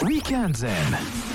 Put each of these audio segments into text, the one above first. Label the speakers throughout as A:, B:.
A: ويكاند زين.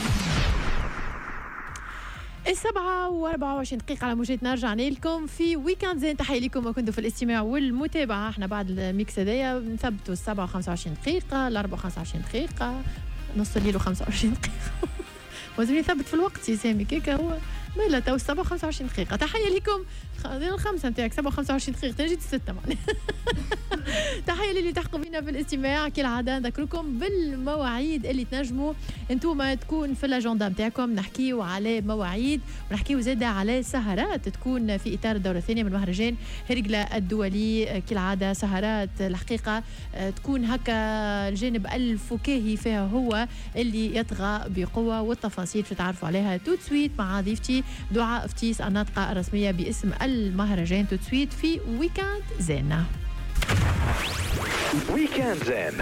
B: 7:24 على موجتنا. رجعنا لكم في ويكاند زين. تحية لكم وكنتوا في الاستماع والمتابعة. احنا بعد الميكس هذايا نثبتوا 7:25 دقيقة، 4:25 دقيقة، نص الليل و25 دقيقة. لازم يثبت في الوقت يا سامي كيكا هو مالا تو 7:25 دقيقة. تحية لكم. الخمسة نتاعك 7:25 دقيقة تجي 6 معناها. تحية للي تحقوا بينا في الاستماع. كالعادة نذكركم بالمواعيد اللي تنجموا انتوما تكون في الاجندا نتاعكم. نحكيو على مواعيد ونحكيو زاده على سهرات تكون في اطار الدورة الثانية من مهرجان هرقلة الدولي. كالعادة سهرات الحقيقة تكون هكا الجانب الفكاهي فيها هو اللي يطغى بقوة، والتفاصيل تتعرفوا عليها تو سويت مع ضيفتي دعاء فتيس الناطقة الرسمية باسم المهرجان تو سويت في ويكاند زين.
A: ويكاند زين.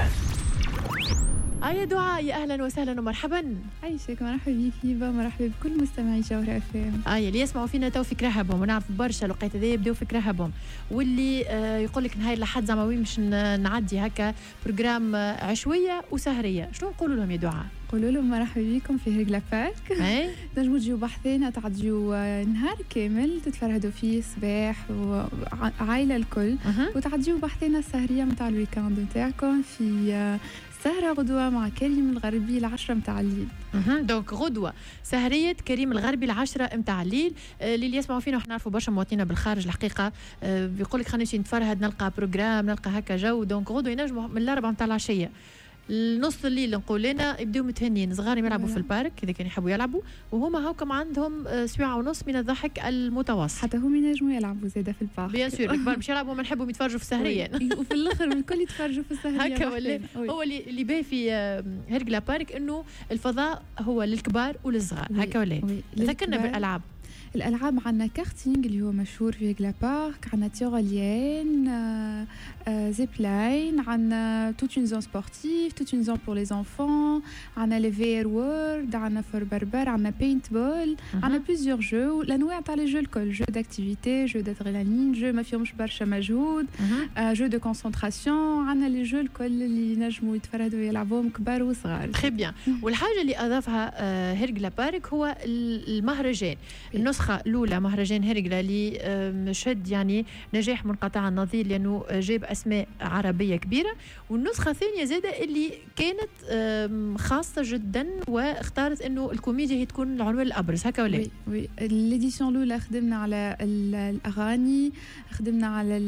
B: يا دعاء، يا اهلا وسهلا ومرحبا.
C: عايشك، مرحبا بيك هبه، مرحبا بكل مستمعي جوهر اف ام.
B: اللي يسمعوا فينا تو في كراهبهم، ونعرف برشا لقيت هذايا يبداو في كراهبهم، واللي يقول لك نهاية الأحد زعما وين مش نعدي هكا بروجرام عشويه وسهريه. شنو نقولوا لهم يا دعاء؟
C: قولوا لهم مرحبا بكم في هرقلة بارك. تنجموا تجيو بحثين تعديو نهار كامل تتفرهدوا فيه صباح وعائله الكل، وتعديو بحثين السهريه نتاع الويكاند نتاعكم في سهرة غدوة مع كريم الغربي 10 متاع الليل.
B: دونك غدوة سهرية كريم الغربي 10 متاع الليل. اللي يسمعوا فينا وحنا نعرفوا برشا مواطنين بالخارج الحقيقة بيقول لك خلينا نمشي نتفرهد نلقى بروجرام نلقى هكا جو. دونك غدوة ينجموا من 4 متاع العشية النص الليل نقول لنا يبداو متهنين صغار يلعبوا في البارك اذا كانوا يحبوا يلعبوا، وهما هاكم عندهم ساعة ونص من الضحك المتواصل.
C: حتى هم ينجموا يلعبوا زاده في البارك.
B: بيان سور الكبار مش يلعبوا، ما نحبوا يتفرجوا في السهريه.
C: وفي الاخر الكل يتفرجوا في السهريه
B: هكا ولا هو اللي باهي في هرقلة بارك انه الفضاء هو للكبار وللصغار. هكا ولا ذكرنا بالالعاب.
C: الألعاب عنا كارتينج اللي هو مشهور في هرقلة بارك، عنا تيروليين، زيب لاين، عنا توت اون زون سبورتيف، توت اون زون بور لي زونفون، عنا لي فير وورد، عنا فور بربر، عنا بينت بول، عنا بليزيور جو. الأنواع تاع لي جو الكل، جو داكتيفيتي، جو دادرينالين، جو ما فيهمش برشا مجهود، جو دو كونسونطراسيون. عنا لي جو الكل اللي نجموا يتفرهدوا يلعبوهم كبار وصغار.
B: تري بيان. والحاجة اللي أضافها هرقلة بارك هو المهرجان. النسخة الأولى مهرجان هرقلة اللي شد يعني نجاح منقطع النظير لأنه جاب أسماء عربية كبيرة، والنسخة الثانية زادة اللي كانت خاصة جدا واختارت أنه الكوميديا هي تكون العنوان الأبرز. هكا ولا؟
C: وي الإديسيون الأولى خدمنا على الأغاني، خدمنا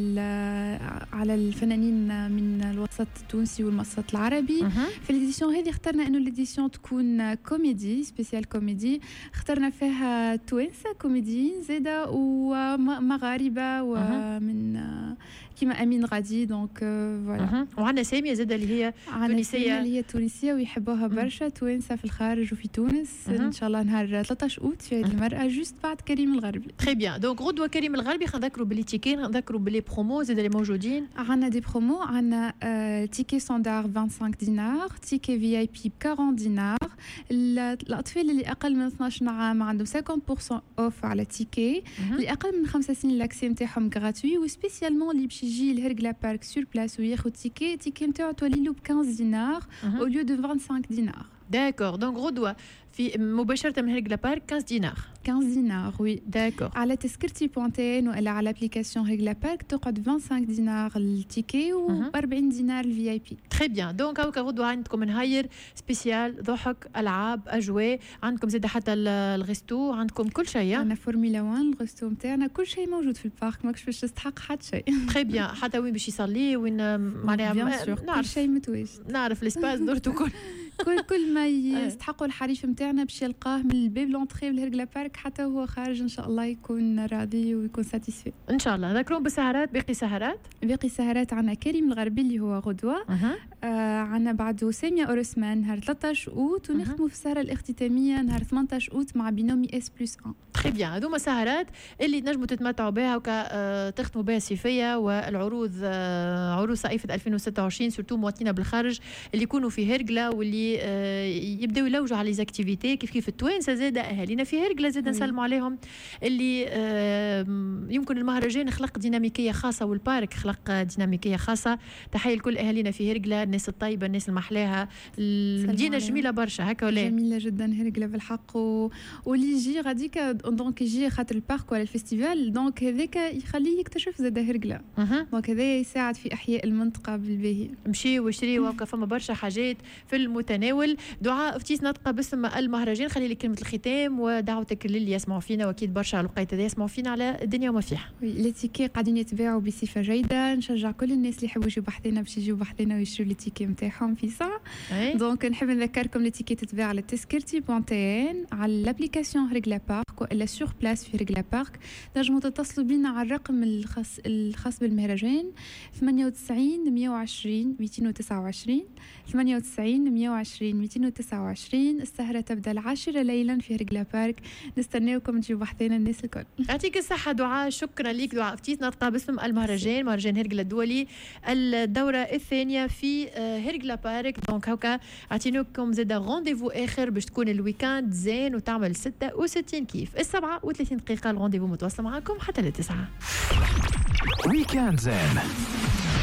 C: على الفنانين من الوسط التونسي والوسط العربي. في الإديسيون هذه اخترنا أنه الإديسيون تكون كوميدي سبيسيال كوميدي، اخترنا فيها توانسة كوميديين زاده ومغاربه ومن كيما امين غادي. دونك فوالا.
B: وعندنا ساميه زاده اللي هي تونسيه،
C: اللي هي تونسيه ويحبوها برشا توانسه في الخارج وفي تونس. ان شاء الله نهار 13 اوت في هذه المرأة جوست بعد كريم الغربي.
B: تري بيان. دونك غدوه كريم الغربي نذكروا باللي تيكي، نذكروا باللي برومو زاده اللي موجودين.
C: عندنا دي برومو، عندنا تيكي ستاندار 25 دينار، تيكي في اي بي ب 40 دينار. الاطفال اللي اقل من 12 عام عندهم 50% اوف على تيكي. اللي اقل من 5 سنين لاكسي نتاعهم غراتوي، وسبيسيالمون اللي باش يجي لهرقلة بارك سور بلاس وياخذ تيكي نتاعو تولي له ب 15 دينار او ليو دو 25 دينار.
B: داكور. دونك غدوه في مباشرة من هرقلة بارك 15 دينار.
C: 15 دينار وي.
B: داكور.
C: على تذكرتي بوانتين ولا على ابليكاسيون هرقلة بارك تقعد 25 دينار التيكي و 40 دينار الفي اي بي.
B: تري بيان. دونك هاكا غدوة عندكم نهاير سبيسيال ضحك ألعاب أجواء، عندكم زاده حتى الغيستو، عندكم كل شيء.
C: عندنا فورمولا 1 الغيستو نتاعنا كل شيء موجود في البارك، ماكش باش تستحق حتى شيء.
B: تري بيان. حتى وين باش يصلي وين معناها
C: نعرف كل شيء متواجد،
B: نعرف الاسباس درتو
C: كل ما يستحقوا الحريف نتاعنا باش يلقاه من الباب لونطري لهرقلة بارك حتى هو خارج ان شاء الله يكون راضي ويكون ساتيسفي
B: ان شاء الله. ذكرون بالسهرات. باقي سهرات
C: عندنا كريم الغربي اللي هو غدوه. عندنا بعده سامية أورسمان نهار 13 اوت، ونختموا في السهره الاختتاميه نهار 18 اوت مع بينومي اس بلس 1.
B: تري بيان. هذوما سهرات اللي تنجموا تتمتعوا بها وتختموا بها الصيفيه والعروض عروض صيفه 2026 سورتو مواطنين بالخارج اللي يكونوا في هرقلة واللي اللي يبداو يلوجوا على ليزاكتيفيتي كيف التوانسه زاد اهالينا في هرقله زاد نسلموا عليهم اللي يمكن المهرجان خلق ديناميكيه خاصه والبارك خلق ديناميكيه خاصه. تحيه لكل اهالينا في هرقله، الناس الطيبه الناس المحلاها، المدينه جميله برشا هكا ولا
C: جميله جدا هرقله بالحق واللي يجي غاديك دونك يجي خاطر البارك ولا الفيستيفال دونك هذاك يخليه يكتشف زاد هرقله دونك هذا يساعد في احياء المنطقه بالباهي.
B: مشي واشتري وابقى فما برشا حاجات في المتناول. دعاء فتيس نطقه باسم المهرجان، خلي لي كلمه الختام ودعوتك للي يسمعوا فينا واكيد برشا على الوقت هذا يسمعوا فينا على الدنيا وما فيها.
C: ليتيكي قاعدين يتباعوا بصفه جيده، نشجع كل الناس اللي يحبوا يجوا بحثنا باش يجوا بحثنا ويشتروا ليتيكي نتاعهم في ساعه. دونك نحب نذكركم ليتيكي تتباع على تذكرتي.tn على الابليكاسيون هرقله بارك ولا سور بلاس في هرقله بارك. نجموا تتصلوا بينا على الرقم الخاص بالمهرجان 98 120 229 98 120 229. السهرة تبدأ 10 ليلا في هرقله بارك، نستناوكم تجيوا بحثنا الناس الكل.
B: يعطيك الصحة دعاء، شكرا ليك دعاء فتيس نطقة باسم المهرجان مهرجان هرقله الدولي الدورة الثانية في هرقله بارك. دونك هكا عطيناكم زاد رونديفو آخر باش تكون الويكاند زين وتعمل 66 كيف 37 دقيقة. الرونديفو متواصل معكم حتى ل9
A: ويكاند زين.